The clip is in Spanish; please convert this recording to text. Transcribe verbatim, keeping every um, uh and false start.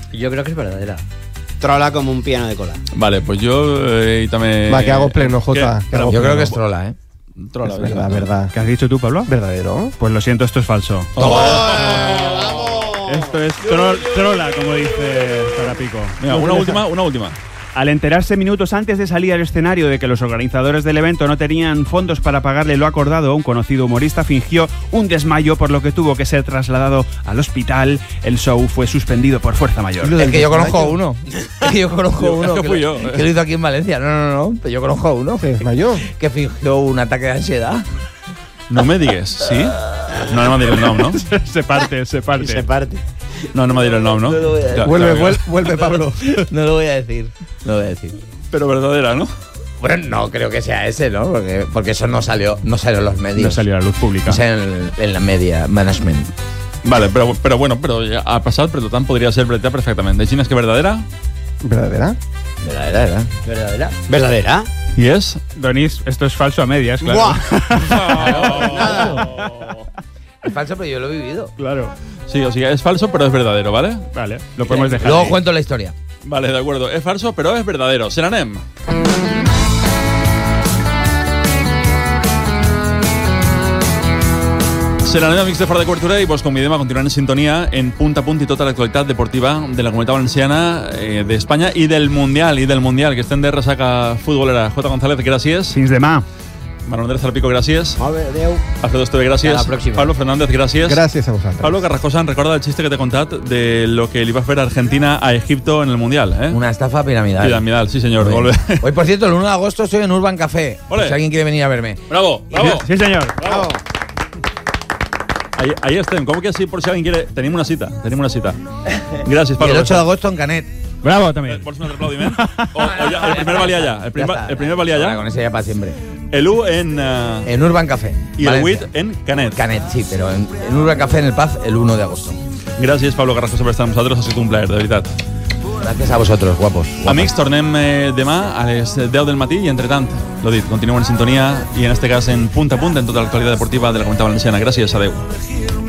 Jo crec que és verdadera. Trola com un piano de cola. Vale, pues yo eh, también... Va, que hago pleno, Jota. Que hago Yo creo pleno. que es trola, ¿eh? Trola, Es verdad, verdad. ¿Qué has dicho tú, Pablo? ¿Verdadero? Pues lo siento, esto es falso. Esto es tro- trola, como dice Zarapico. Venga, una última, una última. Al enterarse minutos antes de salir al escenario de que los organizadores del evento no tenían fondos para pagarle lo acordado, un conocido humorista fingió un desmayo, por lo que tuvo que ser trasladado al hospital. El show fue suspendido por fuerza mayor. Es que yo conozco uno. Es que yo conozco uno. Es que fui lo, yo. que lo hizo aquí en Valencia. No, no, no. Pero yo conozco uno. ¿Se desmayó? Que fingió un ataque de ansiedad. No me digues, ¿sí? No, no me diré el nombre, ¿no? se parte, se parte. Se parte. No, no me diré el nombre, ¿no? No lo voy a decir. Ya, Vuelve, claro, vuelve, claro. vuelve, Pablo. No lo voy a decir. No lo voy a decir. Pero verdadera, ¿no? Bueno, no creo que sea ese, ¿no? Porque, porque eso no salió, no salió en los medios. No salió a la luz pública. No salió en, en la media management. Vale, pero, pero bueno, pero ya ha pasado, pero tan podría ser verdadera perfectamente. ¿China es que verdadera? ¿Verdadera? Verdadera, ¿verdad? Verdadera. ¿Verdadera? ¿Y es? Donis, esto es falso a medias, claro. Es falso, pero yo lo he vivido. Claro. Sí, o sea, es falso, pero es verdadero, ¿vale? Vale, lo podemos dejar. Luego ahí. cuento la historia. Vale, de acuerdo. Es falso, pero es verdadero. Seranem. Serà l'Amics de Fora de Cobertura i vos convidem a continuar en sintonia en punt a punt i tota l'actualitat deportiva de la Comunitat Valenciana, eh, d'Espanya i del Mundial, i del Mundial, que estem de ressaca futbolera. Jota González, gràcies. Fins demà. Manuel Andrés Zarapico, gràcies. Molt bé, adéu. Alfredo Esteve, gràcies. Hasta la próxima. Pablo Fernández, gràcies. Gracias a vosotros. Pablo Carrascosa, recorda el chiste que te he contat de lo que le iba a hacer Argentina a Egipto en el Mundial, ¿eh? Una estafa piramidal. Piramidal, sí, señor. Muy Volve. bien. Hoy, por cierto, el uno de agosto estoy en Urban Café. Ole. Si alguien quiere venir a verme. Bravo, bravo. Sí, señor. Bravo. Ahí, ahí estem. Com que sí, por si alguien quiere... Tenim una cita, tenim una cita. Gràcies, Y Pablo. el ocho de agosto en Canet. Bravo también. Vols un altre aplaudiment? O, o ja, el primer valia allà. El primer, Ya está. el primer valia Ahora, allà. con ese ya para siempre. El u en... Uh, En Urban Café. I el Valencia. vuit en Canet. Canet, sí, pero en, en Urban Café en el Paz el uno de agosto. Gràcies, Pablo Carrascosa, per estar amb nosaltres. Ha sigut un plaer, de veritat. Gracias a vosotros, guapos. guapas. Amics, tornem eh, demà a les deu del matí i, entre tant, l'ho dit, continuem en sintonia i, en este cas, en punt a punt en tota l'actualitat deportiva de la Comunitat Valenciana. Gràcies, adeu.